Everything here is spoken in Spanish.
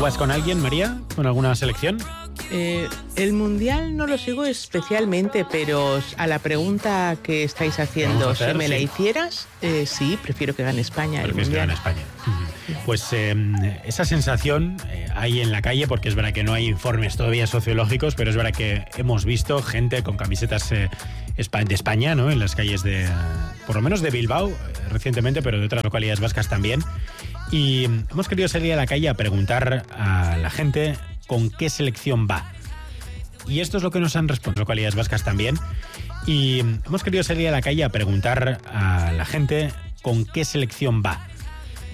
¿Tú vas con alguien, María? ¿Con alguna selección? El Mundial no lo sigo especialmente, pero a la pregunta que estáis haciendo, si me la hicieras, sí, prefiero que gane España. Prefieres que gane España. Pues esa sensación hay en la calle, porque es verdad que no hay informes todavía sociológicos, pero es verdad que hemos visto gente con camisetas de España, ¿no? En las calles de, por lo menos de Bilbao, recientemente, pero de otras localidades vascas también. Y hemos querido salir a la calle a preguntar a la gente con qué selección va. Y esto es lo que nos han respondido localidades vascas también. Y hemos querido salir a la calle a preguntar a la gente con qué selección va.